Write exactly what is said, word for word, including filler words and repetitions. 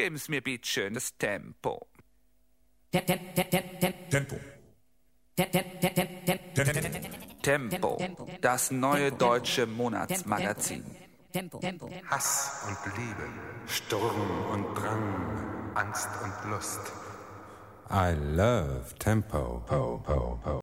geben's mir bitteschön das Tempo. Tempo. Tempo, das neue deutsche Monatsmagazin. Hass und Liebe, Sturm und Drang, Angst und Lust. I love Tempo. Po, po, po.